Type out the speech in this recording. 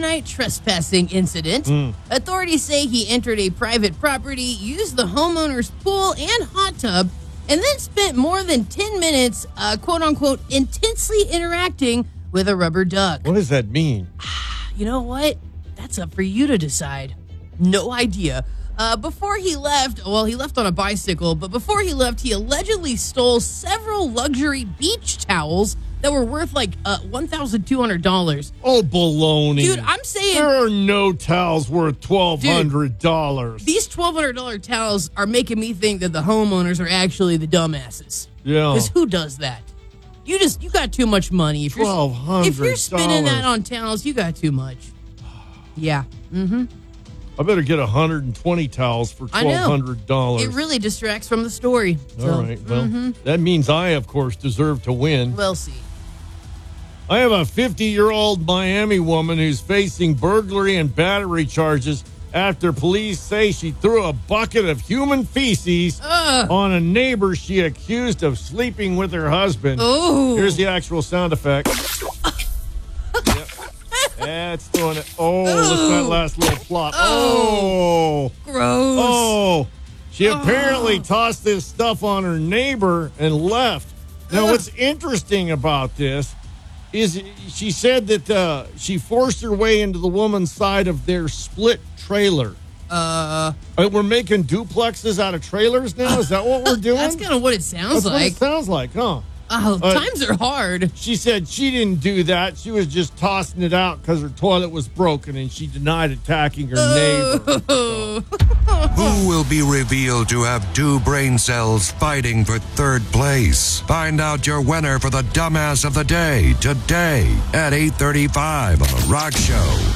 overnight trespassing incident. Authorities say he entered a private property, used the homeowner's pool and hot tub, and then spent more than 10 minutes, quote-unquote, intensely interacting with a rubber duck. What does that mean? You know what? That's up for you to decide. No idea. Before he left, he left on a bicycle, but before he left, he allegedly stole several luxury beach towels that were worth like $1,200. Oh, baloney. Dude, I'm saying there are no towels worth $1,200. These $1,200 towels are making me think that the homeowners are actually the dumbasses. Yeah. Because who does that? You got too much money. If you're spending that on towels, you got too much. Yeah. Mm-hmm. I better get 120 towels for $1,200. It really distracts from the story. All right. Well, that means I, of course, deserve to win. We'll see. I have a 50-year-old Miami woman who's facing burglary and battery charges after police say she threw a bucket of human feces on a neighbor she accused of sleeping with her husband. Ooh. Here's the actual sound effect. Yep. That's doing it. Oh, look at that last little plot. Oh. Gross. Oh. She apparently tossed this stuff on her neighbor and left. Now, what's interesting about this is she said that she forced her way into the woman's side of their split trailer. We're making duplexes out of trailers now? Is that what we're doing? That's kind of what it sounds like. What it sounds like, huh? Oh, times are hard. She said she didn't do that. She was just tossing it out because her toilet was broken, and she denied attacking her neighbor. Who will be revealed to have two brain cells fighting for third place? Find out your winner for the Dumbass of the Day today at 8:35 on The Rock Show.